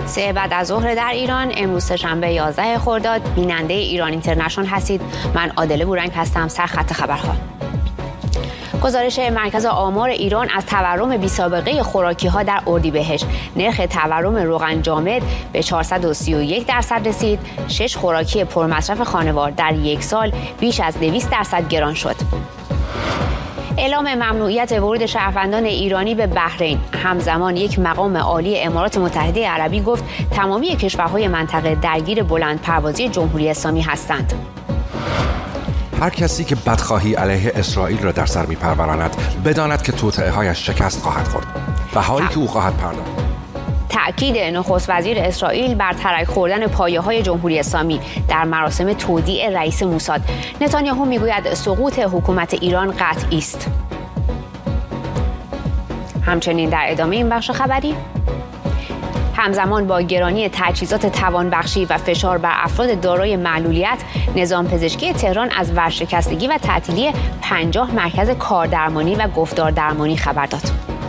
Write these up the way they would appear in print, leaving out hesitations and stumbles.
3 بعد از ظهر در ایران، امروز سه‌شنبه 11 خرداد. بیننده ایران اینترنشنال هستید. من عادله بورنگ هستم. سرخط خبرها. گزارش مرکز آمار ایران از تورم بی‌سابقه خوراکی‌ها در اردیبهشت. نرخ تورم روغن جامد به 431% رسید. 6 خوراکی پرمصرف خانوار در یک سال بیش از 200% گران شد. اعلام ممنوعیت ورود شهروندان ایرانی به بحرین. همزمان یک مقام عالی امارات متحده عربی گفت تمامی کشورهای منطقه درگیر بلندپروازی جمهوری اسلامی هستند. هر کسی که بدخواهی علیه اسرائیل را در سر می‌پروراند بداند که توطئه‌هایش شکست خواهد خورد و حالی که او خواهد پرداخت. تأکید نخست وزیر اسرائیل بر ترک خوردن پایه‌های جمهوری اسلامی در مراسم تودیع رئیس موساد. نتانیاهو میگوید سقوط حکومت ایران قطعی است. همچنین در ادامه این بخش خبری، همزمان با گرانی تجهیزات توانبخشی و فشار بر افراد دارای معلولیت، نظام پزشکی تهران از ورشکستگی و تعطیلی 50 مرکز کاردرمانی و گفتار درمانی خبر داد.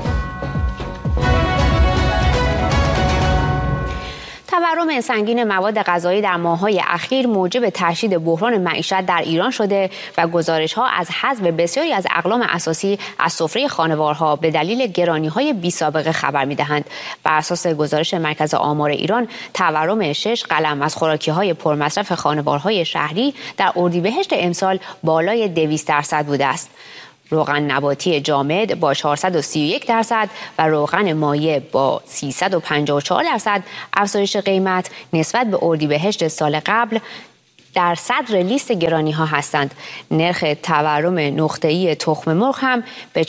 تورم سنگین مواد غذایی در ماه‌های اخیر موجب تشدید بحران معیشت در ایران شده و گزارش‌ها از حذف بسیاری از اقلام اساسی از سفره خانوارها به دلیل گرانی‌های بی‌سابقه خبر می‌دهند. بر اساس گزارش مرکز آمار ایران، تورم 6 قلم از خوراکی‌های پرمصرف خانوارهای شهری در اردیبهشت امسال بالای 200% بوده است. روغن نباتی جامد با 431% و روغن مایع با 354% افزایش قیمت نسبت به اردیبهشت سال قبل در صدر لیست گرانی‌ها هستند. نرخ تورم نقطه‌ای تخم مرغ هم به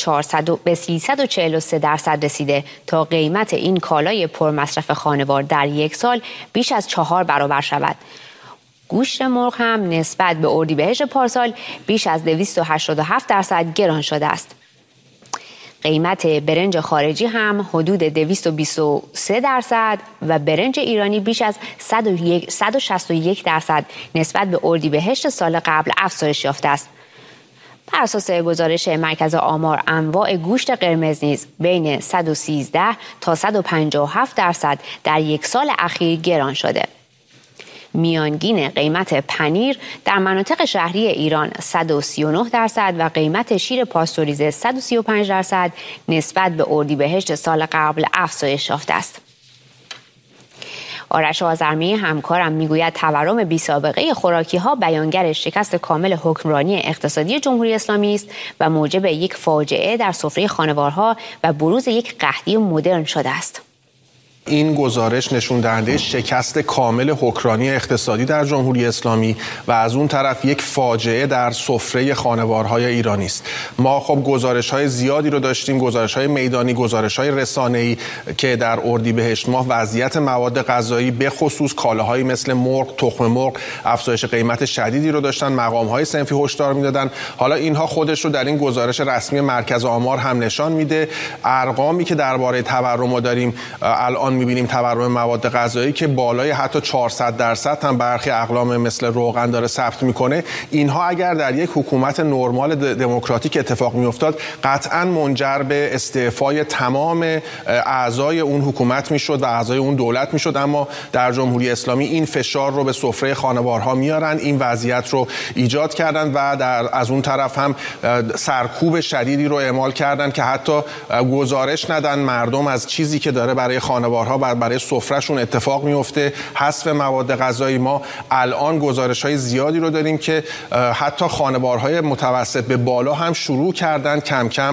343% رسیده تا قیمت این کالای پرمصرف خانوار در یک سال بیش از 4 برابر شود. گوشت مرغ هم نسبت به اردیبهشت پارسال بیش از 287% گران شده است. قیمت برنج خارجی هم حدود 223% و برنج ایرانی بیش از 161% نسبت به اردیبهشت سال قبل افزایش یافته است. بر اساس گزارش مرکز آمار، انواع گوشت قرمز نیز بین 113 تا 157% در یک سال اخیر گران شده. میانگین قیمت پنیر در مناطق شهری ایران 139% و قیمت شیر پاستوریزه 135% نسبت به اردیبهشت سال قبل افزایش یافته است. آرش آذرمی همکارم میگوید تورم بی‌سابقه خوراکی‌ها بیانگر شکست کامل حکمرانی اقتصادی جمهوری اسلامی است و موجب یک فاجعه در سفره خانوارها و بروز یک قحطی مدرن شده است. این گزارش نشون دهنده شکست کامل حکمرانی اقتصادی در جمهوری اسلامی و از اون طرف یک فاجعه در سفره خانوارهای ایرانی است. ما خب گزارش‌های زیادی رو داشتیم، گزارش‌های میدانی، گزارش‌های رسانه‌ای که در اردیبهشت ماه وضعیت مواد غذایی به خصوص کالاهایی مثل مرغ، تخم مرغ افزایش قیمت شدیدی رو داشتن، مقام‌های صنفی هشدار میدادن. حالا اینها خودش رو در این گزارش رسمی مرکز آمار هم نشان میده. ارقامی که درباره تورم داریم الان می‌بینیم، تورم مواد غذایی که بالای حتی 400% هم برخی اقلام مثل روغن داره ثبت میکنه. اینها اگر در یک حکومت نرمال دموکراتیک اتفاق میافتاد قطعاً منجر به استعفای تمام اعضای اون حکومت میشد و اعضای اون دولت میشد، اما در جمهوری اسلامی این فشار رو به سفره خانوارها میارن، این وضعیت رو ایجاد کردن و از اون طرف هم سرکوب شدیدی رو اعمال کردن که حتی گزارش ندن مردم از چیزی که داره برای خانوارها برای سفرهشون اتفاق میفته. حذف مواد غذایی، ما الان گزارش‌های زیادی رو داریم که حتی خانوارهای متوسط به بالا هم شروع کردن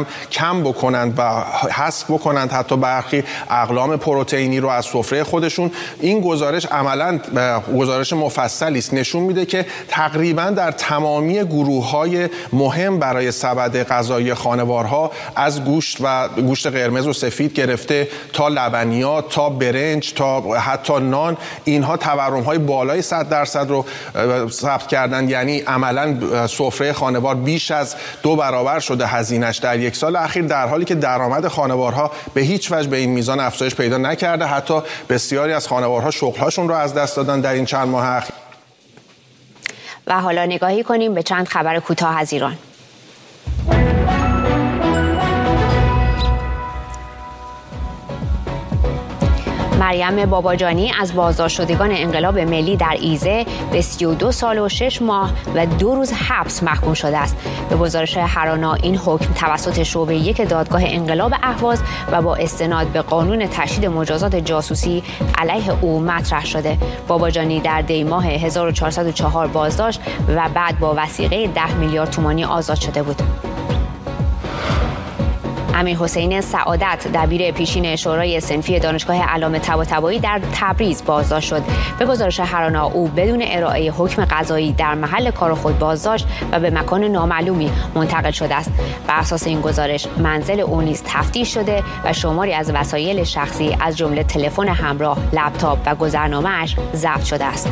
کم بکنند و حذف بکنند حتی برخی اقلام پروتئینی رو از سفره خودشون. این گزارش عملاً گزارش مفصلی است، نشون میده که تقریباً در تمامی گروه‌های مهم برای سبد غذایی خانوارها، از گوشت و گوشت قرمز و سفید گرفته تا لبنیات تا برنج تا حتی نان، اینها تورم‌های بالای 100% رو ثبت کردن. یعنی عملاً سفره خانوار بیش از 2 برابر شده هزینه‌اش در یک سال اخیر، در حالی که درآمد خانوارها به هیچ وجه به این میزان افزایش پیدا نکرده. حتی بسیاری از خانوارها شغل‌هاشون رو از دست دادن در این چند ماه اخیر. و حالا نگاهی کنیم به چند خبر کوتاه از ایران. مریم باباجانی از بازداشت شدگان انقلاب ملی در ایزه به 32 سال و 6 ماه و 2 روز حبس محکوم شده است. به گزارش هرانا این حکم توسط شعبه 1 دادگاه انقلاب اهواز و با استناد به قانون تشدید مجازات جاسوسی علیه او مطرح شده. باباجانی در دی ماه 1404 بازداشت و بعد با وثیقه 10 میلیارد تومانی آزاد شده بود. امیرحسین سعادت دبیر پیشین شورای صنفی دانشگاه علامه طباطبایی در تبریز بازداشت شد. به گزارش هرانا او بدون ارائه حکم قضایی در محل کار خود بازداشت و به مکان نامعلومی منتقل شده است. بر اساس این گزارش منزل او نیز تفتیش شده و شماری از وسایل شخصی از جمله تلفن همراه، لپتاپ و گذرنامه‌اش ضبط شده است.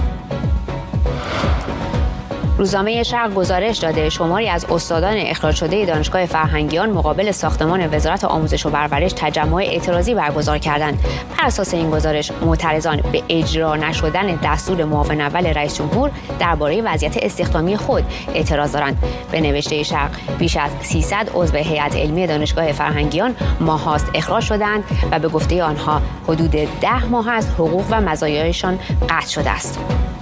روزنامه شرق گزارش داده شماری از استادان اخراج شده دانشگاه فرهنگیان مقابل ساختمان وزارت آموزش و پرورش تجمع اعتراضی برگزار کردند. بر اساس این گزارش معترضان به اجرا نشدن دستور معاون اول رئیس جمهور درباره وضعیت استخدامی خود اعتراض دارند. به نوشته شرق بیش از 300 عضو هیئت علمی دانشگاه فرهنگیان ماهاست اخراج شدند و به گفته آنها حدود 10 ماه است حقوق و مزایایشان قطع شده است.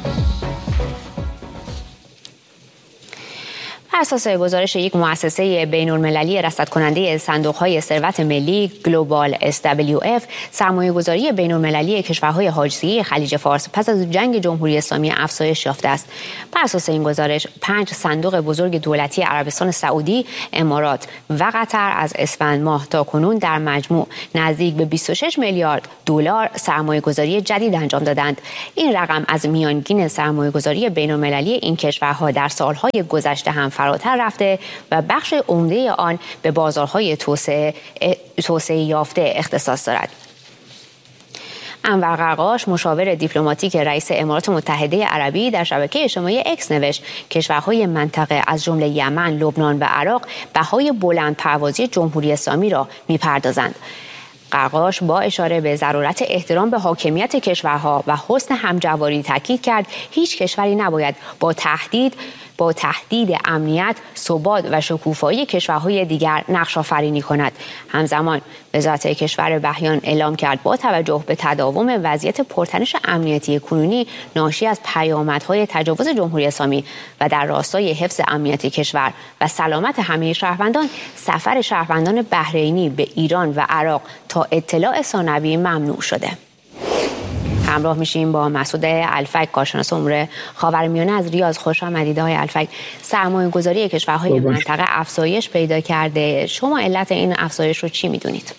بر اساس گزارش یک مؤسسه بین‌المللی رصدکننده صندوق‌های ثروت ملی گلوبال SWF، سرمایه‌گذاری بین‌المللی کشورهای حاشیه خلیج فارس پس از جنگ جمهوری اسلامی افزایش یافته است. بر اساس این گزارش 5 صندوق بزرگ دولتی عربستان سعودی، امارات و قطر از اسفند ماه تا کنون در مجموع نزدیک به 26 میلیارد دلار سرمایه‌گذاری جدید انجام دادند. این رقم از میانگین سرمایه‌گذاری بین‌المللی این کشورها در سال‌های گذشته هم فراتر رفته و بخش عمده آن به بازارهای توسعه یافته اختصاص دارد. انور قرقاش مشاور دیپلماتیک رئیس امارات متحده عربی در شبکه اجتماعی اکس نوشت کشورهای منطقه از جمله یمن، لبنان و عراق بهای بلند پروازی جمهوری اسلامی را می‌پردازند. قرقاش با اشاره به ضرورت احترام به حاکمیت کشورها و حسن همجواری تاکید کرد هیچ کشوری نباید با تهدید امنیت، ثبات و شکوفایی کشورهای دیگر نقش آفرینی کند. همزمان وزارت کشور بهیان اعلام کرد با توجه به تداوم وضعیت پرتنش امنیتی کنونی ناشی از پیامدهای تجاوز جمهوری اسلامی و در راستای حفظ امنیت کشور و سلامت همه شهروندان، سفر شهروندان بحرینی به ایران و عراق تا اطلاع ثانوی ممنوع شده. همراه میشیم با مسعود الفک، کارشناس امور خاورمیانه از ریاض. خوش آمدید آقای الفک. سرمایه‌گذاری کشورهای منطقه افزایش پیدا کرده. شما علت این افزایش رو چی میدونید؟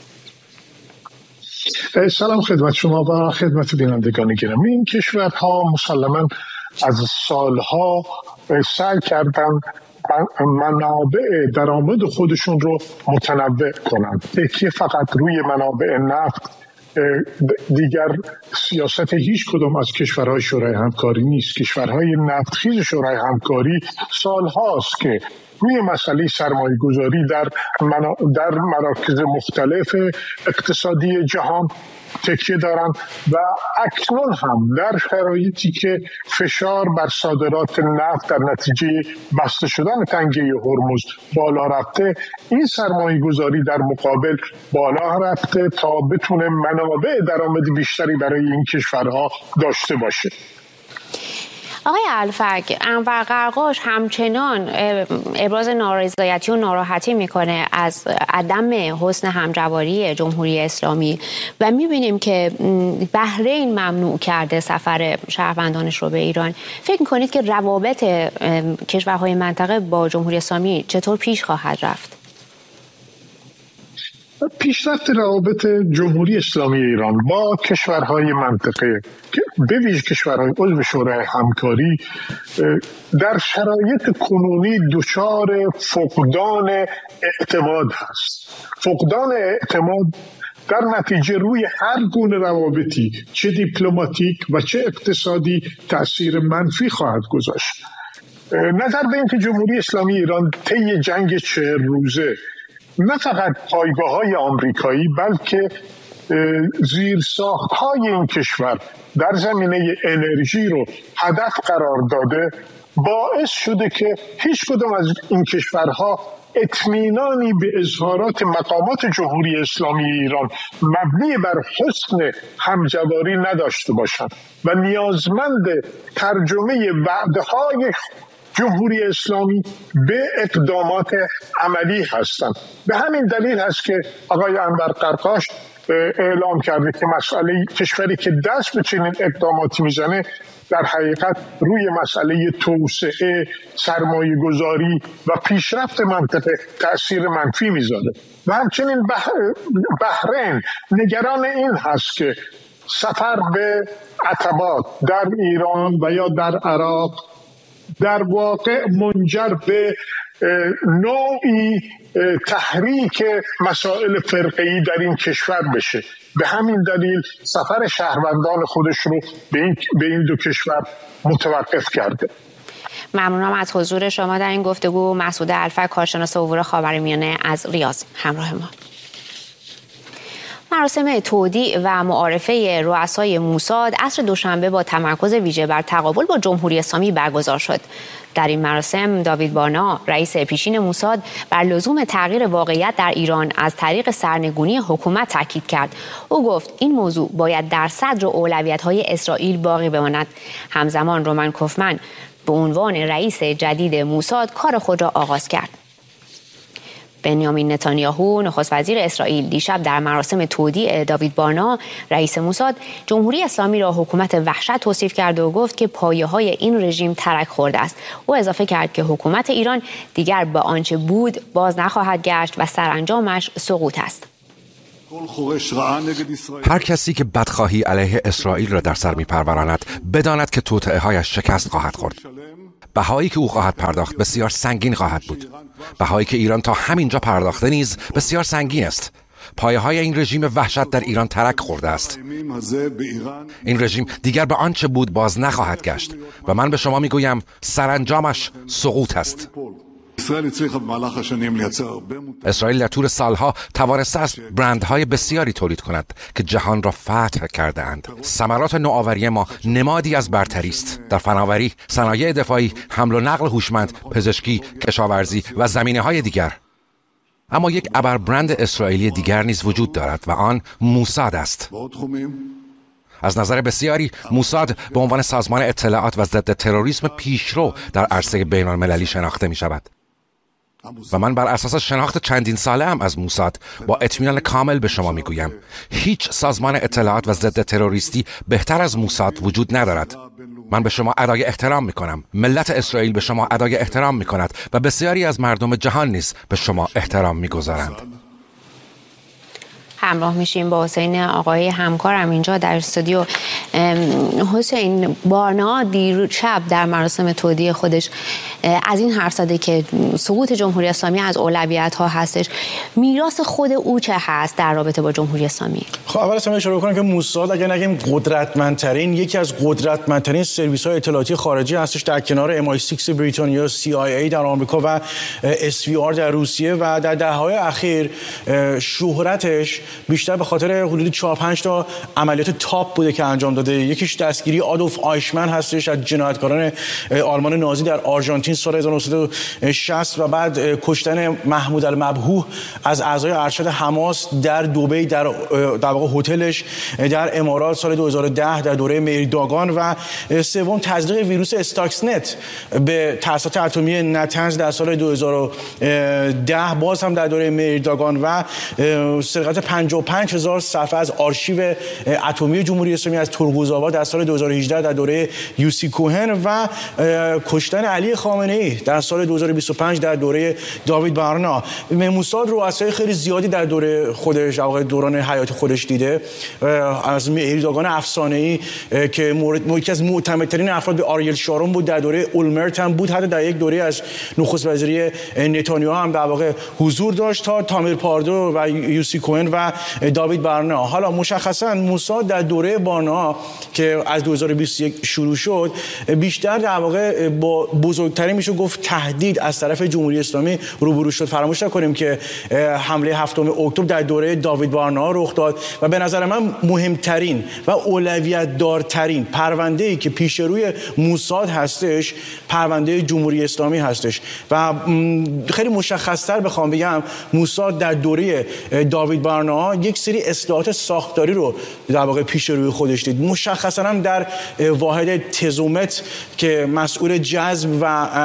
سلام خدمت شما و خدمت بینندگان گرامی. این کشورها مسلماً از سالها سعی کردن منابع درآمد خودشون رو متنوع کنند. تکیه فقط روی منابع نفت دیگر سیاست هیچ کدام از کشورهای شورای همکاری نیست. کشورهای نفتخیز شورای همکاری سالهاست که روی مسئله سرمایه‌گذاری در مراکز مختلف اقتصادی جهان تکیه دارند و اکنون هم در شرایطی که فشار بر صادرات نفت در نتیجه بسته شدن تنگه هرمز بالا رفته، این سرمایه‌گذاری در مقابل بالا رفته تا بتونه منابع درآمد بیشتری برای این کشورها داشته باشه. آقای الفک، انور قرقاش همچنان ابراز نارضایتی و ناراحتی میکنه از عدم حسن همجواری جمهوری اسلامی و میبینیم که بحرین ممنوع کرده سفر شهروندانش رو به ایران. فکر میکنید که روابط کشورهای منطقه با جمهوری اسلامی چطور پیش خواهد رفت؟ پیشرفت روابط جمهوری اسلامی ایران با کشورهای منطقه به ویژه کشورهای عضو شورای همکاری در شرایط کنونی دچار فقدان اعتماد هست. فقدان اعتماد در نتیجه روی هر گونه روابطی، چه دیپلماتیک و چه اقتصادی، تأثیر منفی خواهد گذاشت. نظر به اینکه جمهوری اسلامی ایران طی جنگ 40 روزه نه فقط پایگاه‌های آمریکایی بلکه زیرساخت‌های این کشور در زمینه انرژی رو هدف قرار داده، باعث شده که هیچ کدام از این کشورها اطمینانی به اظهارات مقامات جمهوری اسلامی ایران مبنی بر حسن همجواری نداشته باشند و نیازمند ترجمه وعده‌های جمهوری اسلامی به اقدامات عملی هستند. به همین دلیل هست که آقای انور قرقاش اعلام کرده که مسئله کشوری که دست به چنین اقداماتی میزنه در حقیقت روی مسئله توسعه، سرمایه گذاری و پیشرفت منطقه تأثیر منفی میذاره و همچنین بحرین نگران این هست که سفر به عتبات در ایران و یا در عراق در واقع منجر به نوعی تحریک مسائل فرقه‌ای در این کشور بشه. به همین دلیل سفر شهروندان خودش رو به این دو کشور متوقف کرده. ممنونم از حضور شما در این گفتگو. مسعود الفک، کارشناس امور خاورمیانه از ریاض همراه ما. مراسم تودیع و معارفه رؤسای موساد عصر دوشنبه با تمرکز ویژه بر تقابل با جمهوری اسلامی برگزار شد. در این مراسم داوید بانا، رئیس پیشین موساد، بر لزوم تغییر واقعیت در ایران از طریق سرنگونی حکومت تاکید کرد. او گفت این موضوع باید در صدر اولویت‌های اسرائیل باقی بماند. همزمان رومن کوفمن به عنوان رئیس جدید موساد کار خود را آغاز کرد. بنیامین نتانیاهو، نخست وزیر اسرائیل، دیشب در مراسم تودیع داوید بانا، رئیس موساد، جمهوری اسلامی را حکومت وحشت توصیف کرد و گفت که پایه‌های این رژیم ترک خورده است. او اضافه کرد که حکومت ایران دیگر به آنچه بود باز نخواهد گشت و سرانجامش سقوط است. هر کسی که بدخواهی علیه اسرائیل را در سر می‌پروراند بداند که توطئه‌هایش شکست خواهد خورد. بهایی که او خواهد پرداخت بسیار سنگین خواهد بود. بهایی که ایران تا همینجا پرداخته نیز بسیار سنگین است. پایه‌های این رژیم وحشت در ایران ترک خورده است. این رژیم دیگر به آنچه بود باز نخواهد گشت و من به شما میگویم سرانجامش سقوط است. اسرائیل در طول سالها توانسته است برندهای بسیاری تولید کند که جهان را فتح کرده اند. ثمرات نوآوری ما نمادی از برتری است در فناوری، صنایع دفاعی، حمل و نقل هوشمند، پزشکی، کشاورزی و زمینه‌های دیگر. اما یک ابر برند اسرائیلی دیگر نیز وجود دارد و آن موساد است. از نظر بسیاری موساد به عنوان سازمان اطلاعات و ضد تروریسم پیشرو در عرصه بین‌المللی شناخته می شود. و من بر اساس شناخت چندین ساله ام از موساد با اطمینان کامل به شما میگویم هیچ سازمان اطلاعات و ضد تروریستی بهتر از موساد وجود ندارد. من به شما ادای احترام میکنم. ملت اسرائیل به شما ادای احترام میکند و بسیاری از مردم جهان نیز به شما احترام میگذارند. همراه میشیم با حسین آقای همکارم اینجا در استودیو. حسین، بانا دیشب در مراسم تودیع خودش از این حرف زده که سقوط جمهوری اسلامی از اولویت ها هستش. میراث خود او چه هست در رابطه با جمهوری اسلامی؟ خب اول از همه اشاره کنم که موساد اگر نگیم قدرتمندترین، یکی از قدرتمندترین سرویس های اطلاعاتی خارجی هستش در کنار MI6 بریتانیا، CIA در آمریکا و SVR در روسیه و در دهه‌های اخیر شهرتش بیشتر به خاطر حدود 4-5 تا عملیات تاپ بوده که انجام داده. یکیش دستگیری آدولف آیشمن هستش از جنایتکاران آلمان نازی در آرژانتین سال 1960 و بعد کشتن محمود المبهوح از اعضای ارشد حماس در دبی در واقع هتلش در امارات سال 2010 در دوره میرداگان و سوم تزریق ویروس استاکسنت به تأسیسات اتمی نتنز در سال 2010 باز هم در دوره میرداگان و سرقت 55,000 صفحه از آرشیو اتمی جمهوری اسلامی از تورگوزآباد در سال 2018 در دوره یوسی کوهن و کشتن علی خامنه‌ای در سال 2025 در دوره داوید بانا. موساد رؤسای خیلی زیادی در دوره خودش دوران حیات خودش دیده، از میرداگان افسانه‌ای که یکی از معتمدترین افراد به آریل شارون بود، در دوره اولمرت هم بود، حتی در یک دوره از نخست وزیری نتانیاهو هم در واقع حضور داشت تا تامیر پاردو و یوسی کوهن و و داوید بارنا. حالا مشخصا موساد در دوره بارنا که از 2021 شروع شد بیشتر در واقع با بزرگترین میشه گفت تهدید از طرف جمهوری اسلامی روبرو شد. فراموش نکنیم که حمله 7 اکتبر در دوره داوید بارنا رخ داد و به نظر من مهمترین و اولویت دارترین پرونده‌ای که پیش روی موساد هستش پرونده جمهوری اسلامی هستش و خیلی مشخص‌تر بخوام بگم موساد در دوره داوید بارنا یک سری اصلاحات ساختاری رو در واقع پیش روی خودش دید. مشخصاً هم در واحد تزومت که مسئول جذب و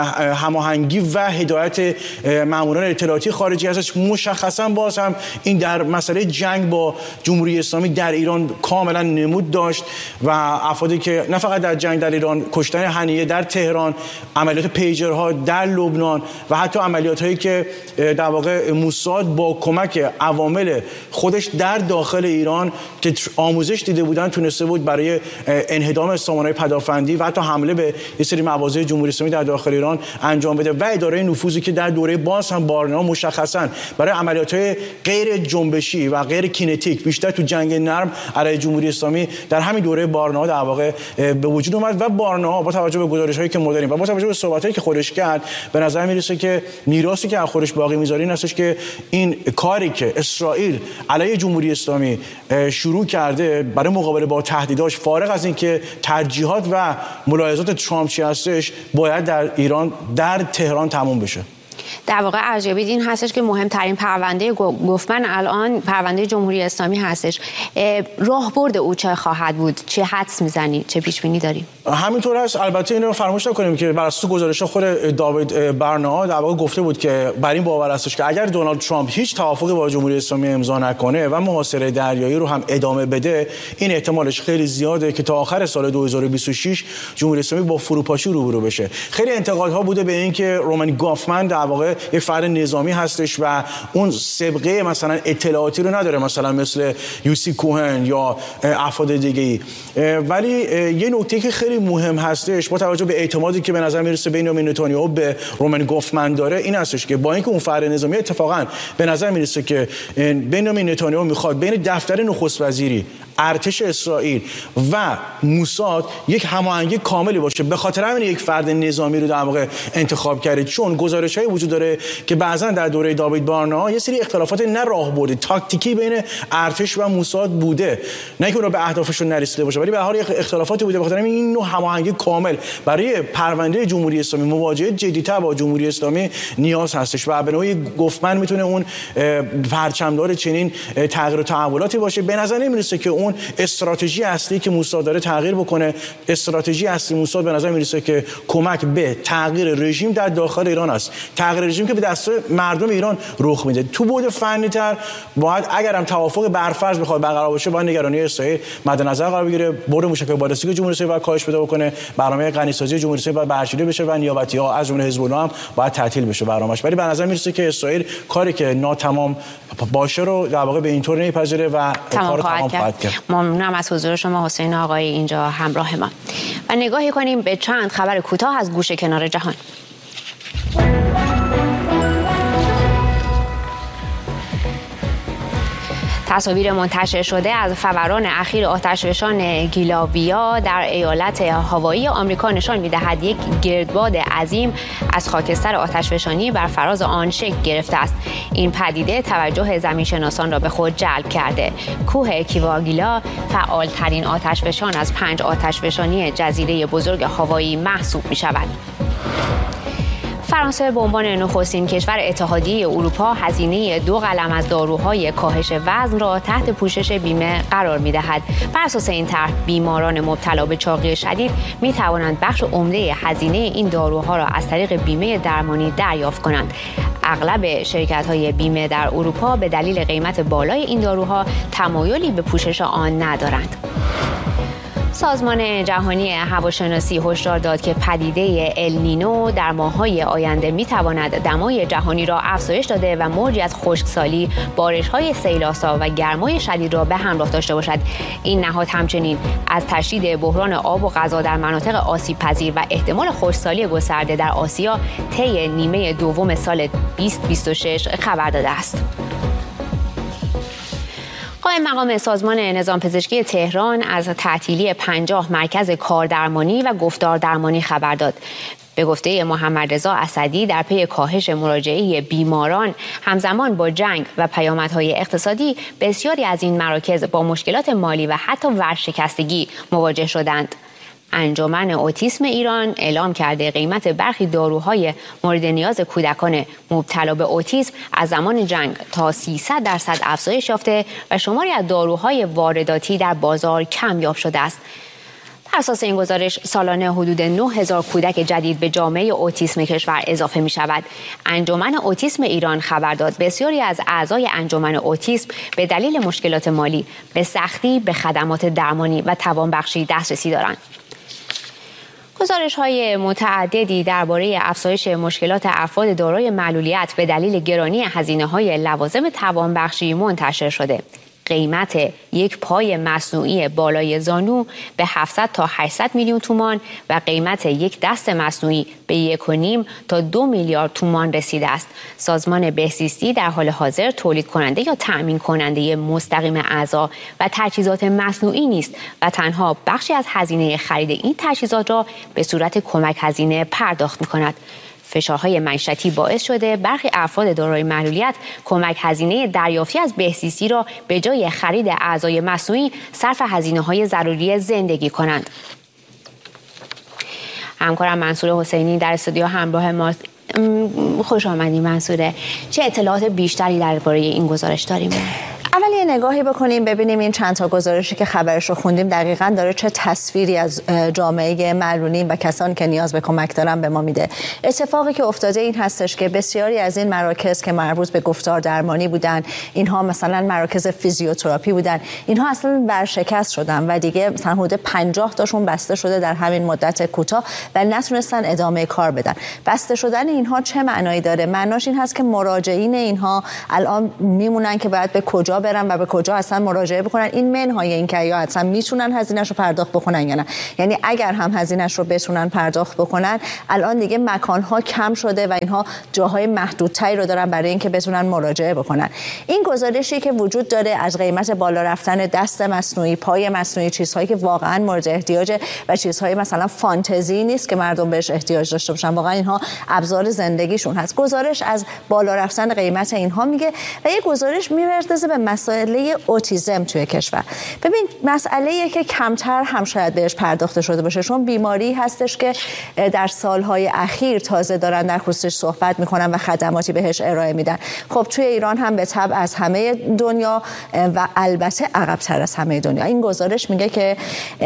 هماهنگی و هدایت ماموران اطلاعاتی خارجی هستش، مشخصاً باز هم این در مسئله جنگ با جمهوری اسلامی در ایران کاملا نمود داشت و افرادی که نه فقط در جنگ در ایران، کشتن هنیه در تهران، عملیات پیجرها در لبنان و حتی عملیات‌هایی که در واقع موساد با کمک عوامل خودش در داخل ایران که آموزش دیده بودن تونسته بود برای انهدام سامانه‌های پدافندی و حتی حمله به یه سری مواضع جمهوری اسلامی در داخل ایران انجام بده و اداره نفوذی که در دوره باز هم بارنا مشخصاً برای عملیات‌های غیر جنبشی و غیر کینتیک بیشتر تو جنگ نرم علیه جمهوری اسلامی در همین دوره بارنا در واقع به وجود اومد و بارنا با توجه به گزارش‌هایی که ما داریم و با توجه به صحبت‌هایی که خودش کرد به نظر میرسه که میراثی که از خودش باقی می‌ذاره این هستش که این کاری که اسرائیل علیه جمهوری اسلامی شروع کرده برای مقابله با تهدیداش، فارغ از اینکه ترجیحات و ملاحظات ترامپ چی هستش، باید در ایران در تهران تموم بشه. در واقع ارجبیل این هستش که مهمترین پرونده گفتمن الان پرونده جمهوری اسلامی هستش. راهبرد او چه خواهد بود؟ چه حدس میزنی؟ چه پیش بینی داریم؟ همینطور است. البته اینو فراموش نکنیم که بر اساس گزارش خود داوید بارنا در واقع گفته بود که بر این باور هستش که اگر دونالد ترامپ هیچ توافقی با جمهوری اسلامی امضا نکنه و محاصره دریایی رو هم ادامه بده، این احتمالش خیلی زیاده که تا آخر سال 2026 جمهوری اسلامی با فروپاشی روبرو بشه. خیلی انتقادها بوده به این که رومن گافمن در واقع یک فرد نظامی هستش و اون سابقه مثلا اطلاعاتی رو نداره، مثلا مثل یوسی کوهن یا افراد دیگه‌ای. ولی یه نکته که خیلی مهم هستش با توجه به اعتمادی که به نظر میرسه بنیامین نتانیاهو به رومن گافمن داره این هستش که با اینکه اون فرد نظامی اتفاقا به نظر میرسه که بنیامین نتانیاهو میخواد بین دفتر نخست وزیری، ارتش اسرائیل و موساد یک هماهنگی کاملی باشه. به خاطر همین یک فرد نظامی رو در واقع انتخاب کرده، چون گزارش‌هایی وجود داره که بعضا در دوره داوید بارنا یه سری اختلافات نه راهبردی تاکتیکی بین ارتش و موساد بوده، نه که اون به اهدافشون نرسیده باشه، ولی به هر حال اختلافاتی بوده. به خاطر همین این نوع هماهنگی کامل برای پرونده جمهوری اسلامی، مواجهه جدی‌تر با جمهوری اسلامی نیاز هستش و به نوعی گفتمن میتونه اون پرچمدار چنین تغییر و تحولاتی باشه. به نظر نمیرسه که اون استراتژی اصلی که موساد داره تغییر بکنه. استراتژی اصلی موساد به نظر میرسه که کمک به تغییر رژیم در داخل ایران است، تغییر رژیم که به دست مردم ایران رخ میده. تو بعد فنی تر باید اگرم توافق برفرض بخواد برقرار باشه، باید نگرانی اسرائیل مد نظر قرار بگیره، برد موشک‌های بالستیک جمهوری اسلامی باید کاهش پیدا بکنه، برنامه غنی‌سازی جمهوری اسلامی باید برچیده بشه و نیابتی‌ها از جمله حزب الله هم باید تعطیل بشه برنامه‌اش. ولی به نظر میرسه که اسرائیل کاری که ناتمام باشه رو در واقع به این طور نمیپذیره و کارو تمام خواهد کرد. ممنونم از حضور شما حسین آقایی اینجا همراه ما. و نگاهی کنیم به چند خبر کوتاه از گوشه کنار جهان. تصاویر منتشر شده از فوران اخیر آتشفشان گیلاویا در ایالت هاوایی آمریکا نشان می‌دهد یک گردباد عظیم از خاکستر آتشفشانی بر فراز آن شکل گرفته است. این پدیده توجه زمینشناسان را به خود جلب کرده. کوه کیواگیلا فعال‌ترین آتشفشان از 5 آتشفشانی جزیره بزرگ هاوایی محسوب می‌شود. فرانسه به عنوان نخستین کشور اتحادیه اروپا هزینه 2 قلم از داروهای کاهش وزن را تحت پوشش بیمه قرار می‌دهد. بر اساس این طرح بیماران مبتلا به چاقی شدید می‌توانند بخش عمده هزینه این داروها را از طریق بیمه درمانی دریافت کنند. اغلب شرکت‌های بیمه در اروپا به دلیل قیمت بالای این داروها تمایلی به پوشش آن ندارند. سازمان جهانی هواشناسی هشدار داد که پدیده النینو در ماه‌های آینده می‌تواند دمای جهانی را افزایش داده و موجی از خشکسالی، بارش‌های سیل‌آسا و گرمای شدید را به همراه داشته باشد. این نهاد همچنین از تشدید بحران آب و غذا در مناطق آسیب‌پذیر و احتمال خشکسالی گسترده در آسیا طی نیمه دوم سال 2026 خبر داده است. قائم مقام سازمان نظام پزشکی تهران از تعطیلی 50 مرکز کاردرمانی و گفتار درمانی خبر داد. به گفته محمد رضا اسدی، در پی کاهش مراجعه بیماران همزمان با جنگ و پیامدهای اقتصادی، بسیاری از این مراکز با مشکلات مالی و حتی ورشکستگی مواجه شدند. انجمن اوتیسم ایران اعلام کرده قیمت برخی داروهای مورد نیاز کودکان مبتلا به اوتیسم از زمان جنگ تا 300% افزایش یافته و شماری از داروهای وارداتی در بازار کمیاب شده است. بر اساس این گزارش سالانه حدود 9000 کودک جدید به جامعه اوتیسم کشور اضافه می شود. انجمن اوتیسم ایران خبر داد بسیاری از اعضای انجمن اوتیسم به دلیل مشکلات مالی به سختی به خدمات درمانی و توانبخشی دسترسی دارند. گزارش‌های متعددی درباره افزایش مشکلات افراد دارای معلولیت به دلیل گرانی هزینه‌های لوازم توانبخشی منتشر شده. قیمت یک پای مصنوعی بالای زانو به 700 تا 800 میلیون تومان و قیمت یک دست مصنوعی به 1.5 تا 2 میلیارد تومان رسیده است. سازمان بهزیستی در حال حاضر تولید کننده یا تأمین کننده مستقیم اعضا و تجهیزات مصنوعی نیست و تنها بخشی از هزینه خرید این تجهیزات را به صورت کمک هزینه پرداخت می‌کند. فشارهای معیشتی باعث شده برخی افراد دارای معلولیت کمک هزینه دریافتی از بهزیستی را به جای خرید اعضای مصنوعی صرف هزینه‌های ضروری زندگی کنند. همکارم منصور حسینی در استودیو همراه ماست. خوش آمدید منصوره. چه اطلاعات بیشتری درباره این گزارش داریم؟ اول یه نگاهی بکنیم ببینیم این چند تا گزارشی که خبرش رو خوندیم دقیقاً داره چه تصویری از جامعه معلولین و کسانی که نیاز به کمک دارن به ما میده. اتفاقی که افتاده این هستش که بسیاری از این مراکز که مربوط به گفتار درمانی بودن، اینها مثلا مراکز فیزیوتراپی بودن، اینها اصلا ورشکست شدن و دیگه مثلا حدود 50 تاشون بسته شده در همین مدت کوتاه و نتونستن ادامه کار بدن. بسته شدن اینها چه معنایی داره؟ معناش این هست که مراجعین اینها الان میمونن که باید به کجا برن و به کجا اصلا مراجعه بکنن. این منهای این که یا اصلا میتونن هزینه‌اش رو پرداخت بکنن یا نه. یعنی اگر هم هزینه‌اش رو بتونن پرداخت بکنن، الان دیگه مکان‌ها کم شده و اینها جاهای محدودتری رو دارن برای اینکه بتونن مراجعه بکنن. این گزارشی که وجود داره از قیمت بالا رفتن دست مصنوعی، پای مصنوعی، چیزهایی که واقعا مورد احتیاجه و چیزهای مثلا فانتزی نیست که مردم بهش احتیاج داشته باشن، واقعا اینها ابزار زندگیشون هست. گزارش از بالا رفتن قیمت اینها میگه و یه گزارش میپردازه به مسئله اوتیسم توی کشور. ببین مسئله‌ای که کمتر هم شاید بهش پرداخته شده باشه، چون بیماری هستش که در سالهای اخیر تازه دارن در خصوصش صحبت میکنن و خدماتی بهش ارائه میدن. خب توی ایران هم به تبع از همه دنیا و البته عقب‌تر از همه دنیا. این گزارش میگه که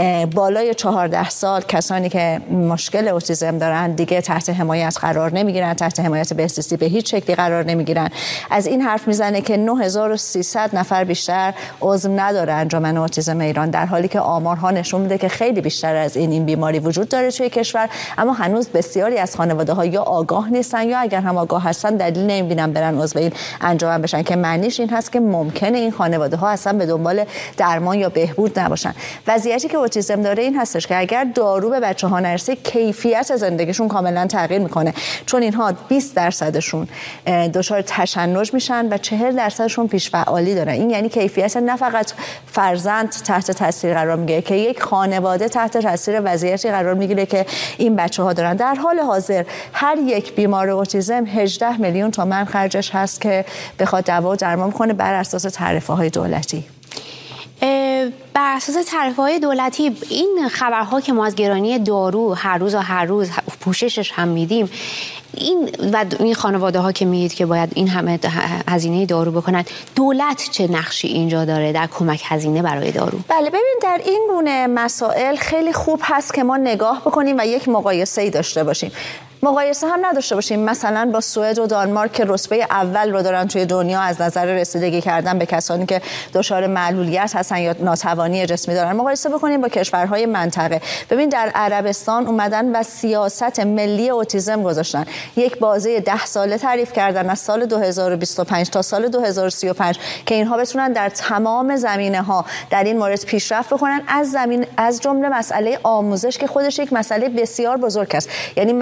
بالای 14 سال کسانی که مشکل اوتیسم دارن دیگه تحت حمایت قرار نمیگیرن، تحت حمایت بهزیستی به هیچ شکلی قرار نمیگیرن. از این حرف میزنه که 9300 نفر بیشتر عضو نداره انجمن اوتیسم ایران، در حالی که آمارها نشون میده که خیلی بیشتر از این بیماری وجود داره توی کشور، اما هنوز بسیاری از خانواده‌ها یا آگاه نیستن یا اگر هم آگاه هستن دلیل نمیبینن برن عضو این انجمن بشن، که معنیش این هست که ممکنه این خانواده‌ها اصلا به دنبال درمان یا بهبود نباشن. وضعیتی که اوتیسم داره این هستش که اگر دارو به بچه‌ها نرسه، کیفیت زندگیشون کاملا تغییر میکنه، چون اینها 20% دچار تشنج میشن و 40% پیش فعالی دارن. این یعنی کیفیت نه فقط فرزند تحت تاثیر قرار میگیره، که یک خانواده تحت تاثیر وضعیتی قرار میگیره که این بچه‌ها دارن. در حال حاضر هر یک بیمار اوتیسم 18 میلیون تومان خرجش هست که بخواد دوا و درمان کنه بر اساس تعرفه‌های دولتی. بر اساس تعرفه‌های دولتی این خبرها که ما از گرانی دارو هر روز پوششش هم میدیم، این خانواده ها که میگید که باید این همه هزینه دارو بکنن، دولت چه نقشی اینجا داره در کمک هزینه برای دارو؟ بله ببین، در این گونه مسائل خیلی خوب هست که ما نگاه بکنیم و یک مقایسه‌ای داشته باشیم. مقایسه هم نداشته باشیم مثلا با سوئد و دانمارک که رتبه اول رو دارن توی دنیا از نظر رسیدگی کردن به کسانی که دچار معلولیت هستن یا ناتوانی جسمی دارن. مقایسه بکنیم با کشورهای منطقه. ببین در عربستان اومدن و سیاست ملی اوتیسم گذاشتن، یک بازه 10 ساله تعریف کردن از سال 2025 تا سال 2035 که اینها بتونن در تمام زمینه‌ها در این مورد پیشرفت بکنن، از جمله مسئله آموزش که خودش یک مسئله بسیار بزرگ است. یعنی مدارس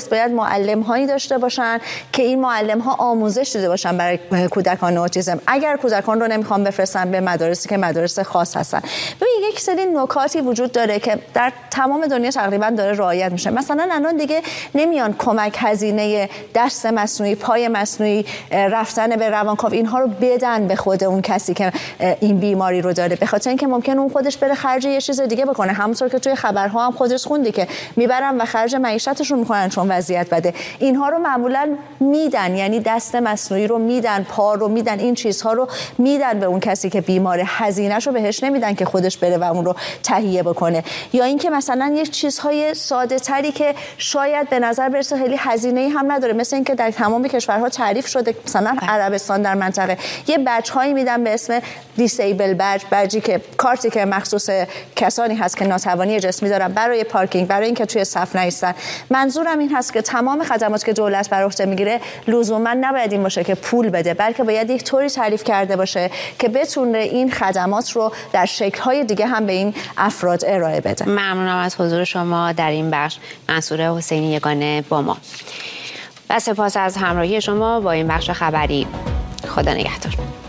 مدارس باید معلم‌هایی داشته باشن که این معلم‌ها آموزش دیده باشن برای کودکان اوتیسم. اگر کودکان رو نمیخوان بفرستن به مدارسی که مدارس خاص هستن. ببین یک سری نکاتی وجود داره که در تمام دنیا تقریبا داره رعایت میشه. مثلا الان دیگه نمیان کمک هزینه دست مصنوعی، پای مصنوعی، رفتن به روانکاو اینها رو بدن به خود اون کسی که این بیماری رو داره، به خاطر اینکه ممکن اون خودش بره خرج یه چیز دیگه بکنه. همونطور که توی خبرها هم خودش خوندی که میبرن و خرج معیشتشون میکنن چون وضعیت بده. اینها رو معمولا میدن، یعنی دست مصنوعی رو میدن، پا رو میدن، این چیزها رو میدن به اون کسی که بیماره، هزینه‌ش رو بهش نمیدن که خودش بره و اون رو تهیه بکنه. یا اینکه مثلا یک چیزهای ساده تری که شاید به نظر برسه خیلی هزینه‌ای هم نداره، مثل اینکه در تمام کشورها تعریف شده، مثلا عربستان در منطقه یه بچه‌هایی میدن به اسم دیسیبل بجی که کارتی که مخصوص کسانی هست که ناتوانی جسمی دارن برای پارکینگ، برای اینکه توی صف نایستن. منظورم این هست که تمام خدماتی که دولت بر عهده میگیره لزوما نباید این باشه که پول بده، بلکه باید یک طوری تعریف کرده باشه که بتونه این خدمات رو در شکل‌های دیگه هم به این افراد ارائه بده. ممنونم از حضور شما در این بخش. منصوره حسینی یگانه با ما و سپاس از همراهی شما با این بخش خبری. خدا نگهدار.